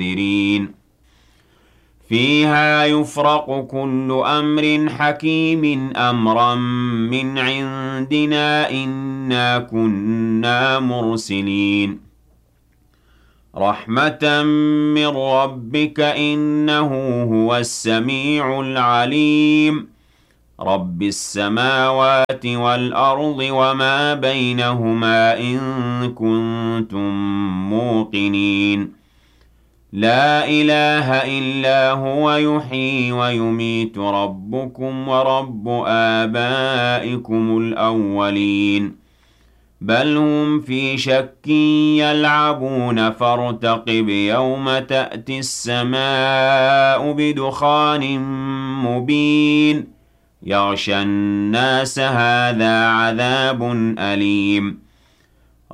منذرين فيها يفرق كل أمر حكيم أمرا من عندنا إنا كنا مرسلين رحمة من ربك إنه هو السميع العليم رب السماوات والأرض وما بينهما إن كنتم موقنين لا إله إلا هو يحيي ويميت ربكم ورب آبائكم الأولين بل هم في شك يلعبون فارتقب يوم تأتي السماء بدخان مبين يغشى الناس هذا عذاب أليم